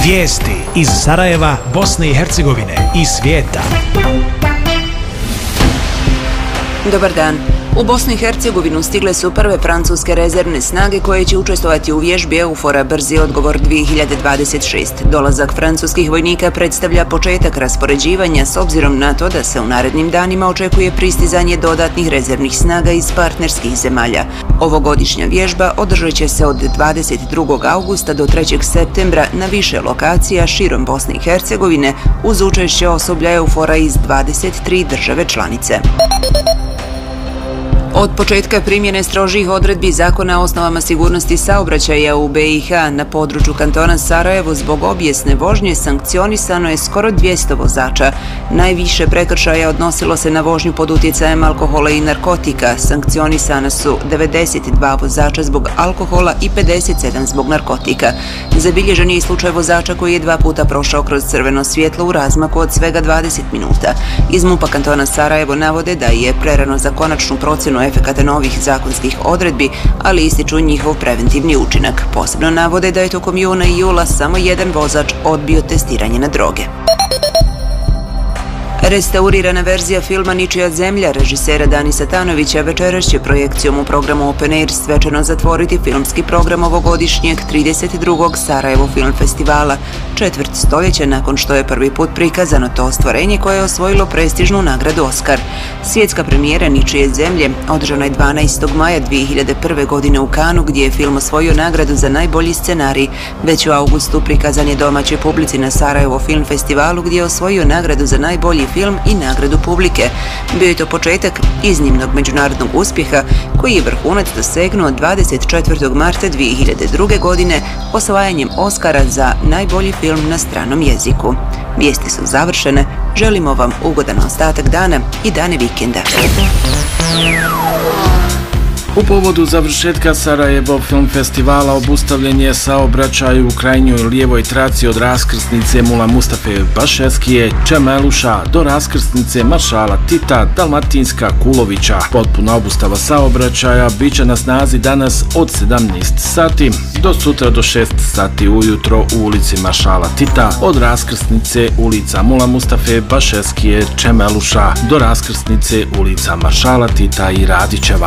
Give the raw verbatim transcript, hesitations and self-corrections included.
Vijesti iz Sarajeva, Bosne i Hercegovine i svijeta. Dobar dan. U Bosnu i Hercegovinu stigle su prve francuske rezervne snage koje će učestvovati u vježbi EUFOR-a Brzi odgovor dvije hiljade dvadeset šest. Dolazak francuskih vojnika predstavlja početak raspoređivanja s obzirom na to da se u narednim danima očekuje pristizanje dodatnih rezervnih snaga iz partnerskih zemalja. Ovogodišnja vježba održat će se od dvadeset drugog augusta do trećeg septembra na više lokacija širom Bosne i Hercegovine uz učešće osoblja EUFOR-a iz dvadeset tri države članice. Od početka primjene strožih odredbi Zakona o osnovama sigurnosti saobraćaja u B i H na području kantona Sarajevo zbog obijesne vožnje sankcionisano je skoro dvjesto vozača. Najviše prekršaja odnosilo se na vožnju pod utjecajem alkohola i narkotika. Sankcionisana su devedeset dva vozača zbog alkohola i pedeset sedam zbog narkotika. Zabilježen je i slučaj vozača koji je dva puta prošao kroz crveno svjetlo u razmaku od svega dvadeset minuta. Iz MUP-a kantona Sarajevo navode da je prerano za konačnu procjenu efekata novih zakonskih odredbi, ali ističu njihov preventivni učinak. Posebno navode da je tokom juna i jula samo jedan vozač odbio testiranje na droge. Restaurirana verzija filma Ničija zemlja režisera Danisa Tanovića večeras će projekcijom u programu Open Air svečano zatvoriti filmski program ovogodišnjeg trideset drugog Sarajevo film festivala, četvrt stoljeća nakon što je prvi put prikazano to ostvarenje koje je osvojilo prestižnu nagradu Oskar. Svjetska premijera Ničije zemlje održana je dvanaestog maja dvije hiljade prve. godine u Kanu gdje je film osvojio nagradu za najbolji scenarij. Već u augustu prikazan je domaćoj publici na Sarajevo film festivalu gdje je osvojio nagradu za najbolji film i nagradu publike. Bio je to početak iznimnog međunarodnog uspjeha koji je vrhunac dosegnuo dvadeset četvrtog marta dvije hiljade druge. godine osvajanjem Oskara za najbolji film na stranom jeziku. Vijesti su završene, želimo vam ugodan ostatak dana i dane vikenda. U povodu završetka Sarajevo film festivala obustavljen je saobraćaj u krajnjoj lijevoj traci od raskrsnice Mula Mustafe Bašeskije Čemeluša do raskrsnice Maršala Tita Dalmatinska Kulovića. Potpuna obustava saobraćaja bit će na snazi danas od sedamnaest sati do sutra do šest sati ujutro u ulici Maršala Tita od raskrsnice ulica Mula Mustafe Bašeskije Čemeluša do raskrsnice ulica Maršala Tita i Radićeva.